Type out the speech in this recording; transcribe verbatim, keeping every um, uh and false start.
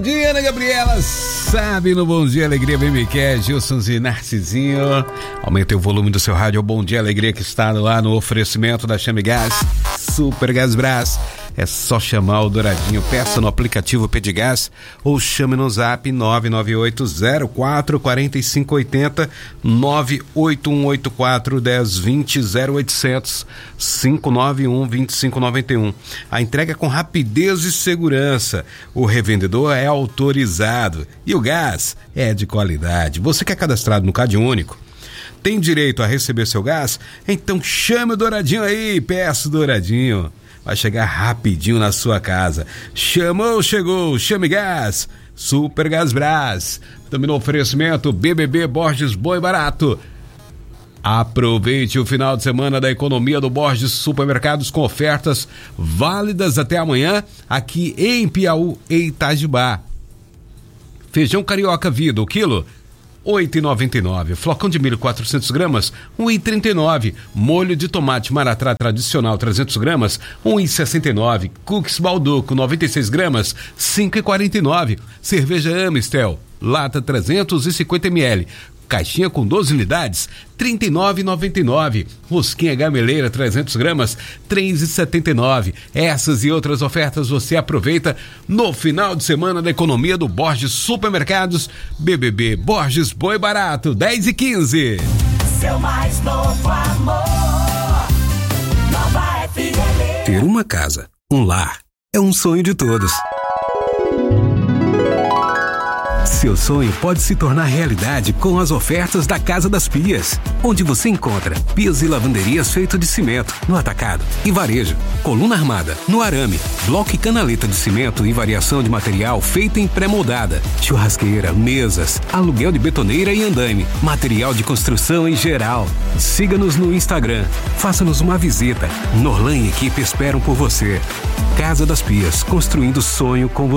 dia, Ana Gabriela. Sabe, no Bom Dia Alegria bem me quer, Gilson e Narcisinho. Aumente o volume do seu rádio. O Bom Dia Alegria que está lá no oferecimento da Chame Gás, Super Gás Brás. É só chamar o Douradinho. Peça no aplicativo Pedigás ou chame no zap nove nove oito zero quatro quatro cinco oito zero, nove oito um oito quatro um zero dois zero zero oito zero zero cinco nove um dois cinco nove um. A entrega é com rapidez e segurança. O revendedor é autorizado e o gás é de qualidade. Você que é cadastrado no Cade Único tem direito a receber seu gás? Então chame o Douradinho aí, peça o Douradinho. Vai chegar rapidinho na sua casa. Chamou, chegou, Chame Gás, Super Gás Brás. Também no oferecimento B B B Borges Boi Barato. Aproveite o final de semana da economia do Borges Supermercados com ofertas válidas até amanhã aqui em Piauí e Itajubá. Feijão carioca Vida, o quilo oito reais e noventa e nove centavos. Flocão de milho quatrocentos gramas, um real e trinta e nove centavos. Molho de tomate Maratrá tradicional trezentos gramas, um real e sessenta e nove centavos. Cookies Balduco noventa e seis gramas, cinco reais e quarenta e nove centavos. Cerveja Amistel, lata trezentos e cinquenta mililitros. Caixinha com doze unidades, trinta e nove reais e noventa e nove centavos. Rosquinha Gameleira trezentos gramas, três reais e setenta e nove centavos. Essas e outras ofertas você aproveita no final de semana da economia do Borges Supermercados. B B B Borges Boi Barato, dez e quinze. Seu mais novo amor, Nova F M. Ter uma casa, um lar, é um sonho de todos. Seu sonho pode se tornar realidade com as ofertas da Casa das Pias, onde você encontra pias e lavanderias feito de cimento no atacado e varejo, coluna armada no arame, bloco e canaleta de cimento e variação de material feita em pré-moldada, churrasqueira, mesas, aluguel de betoneira e andaime, material de construção em geral. Siga-nos no Instagram, faça-nos uma visita. Norlan e equipe esperam por você. Casa das Pias, construindo sonho com você.